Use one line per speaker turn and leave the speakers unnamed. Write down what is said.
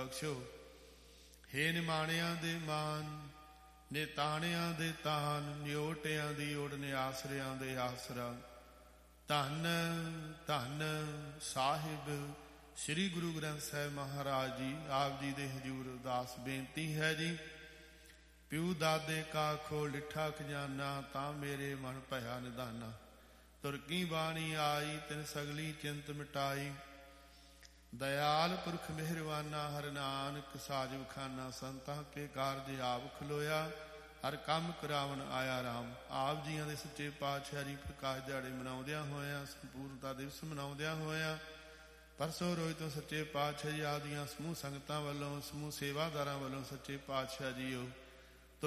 ਬਖਸ਼ੋ। ਹੇ ਨਿਮਾਣਿਆਂ ਦੇ ਮਾਨ, ਨਿਤਾਣਿਆਂ ਦੇ ਤਾਨ, ਨਿਓਟਿਆਂ ਦੀ ਓੜ, ਨਿਆਸਰਿਆਂ ਦੇ ਆਸਰਾ। ਧੰਨ ਧੰਨ ਸਾਹਿਬ ਸ੍ਰੀ ਗੁਰੂ ਗ੍ਰੰਥ ਸਾਹਿਬ ਮਹਾਰਾਜ ਜੀ। ਆਪ ਜੀ ਦੇ ਹਜ਼ੂਰ ਅਰਦਾਸ ਬੇਨਤੀ ਹੈ ਜੀ। ਪਿਉ ਦਾਦੇ ਕਾ ਖੋਲ ਡਿਠਾ ਖਜ਼ਾਨਾ, ਤਾਂ ਮੇਰੇ ਮਨ ਭਇਆ ਨਿਧਾਨਾ। ਤੁਰਕੀ ਬਾਣੀ ਆਈ, ਤਿਨ ਸਗਲੀ ਚਿੰਤ ਮਿਟਾਈ। ਦਇਆਲ ਪੁਰਖ ਮਿਹਰਵਾਨਾ, ਹਰਿ ਨਾਨਕ ਸਾਜਿ ਖਾਨਾ। ਸੰਤਾਂ ਕੇ ਕਾਰਜ ਆਪ ਖਲੋਇਆ, ਹਰ ਕੰਮ ਕਰਾਵਣ ਆਇਆ ਰਾਮ। ਆਪ ਜੀਆਂ ਦੇ ਸੱਚੇ ਪਾਤਸ਼ਾਹ ਜੀ ਪ੍ਰਕਾਸ਼ ਦਿਹਾੜੇ ਮਨਾਉਂਦਿਆਂ ਹੋਇਆਂ, ਸੰਪੂਰਨਤਾ ਦਿਵਸ ਮਨਾਉਂਦਿਆਂ ਹੋਇਆਂ, ਪਰਸੋਂ ਰੋਜ਼ ਤੋਂ ਸੱਚੇ ਪਾਤਸ਼ਾਹ ਜੀ ਆਪ ਦੀਆਂ ਸਮੂਹ ਸੰਗਤਾਂ ਵੱਲੋਂ, ਸਮੂਹ ਸੇਵਾਦਾਰਾਂ ਵੱਲੋਂ ਸੱਚੇ ਪਾਤਸ਼ਾਹ ਜੀਓ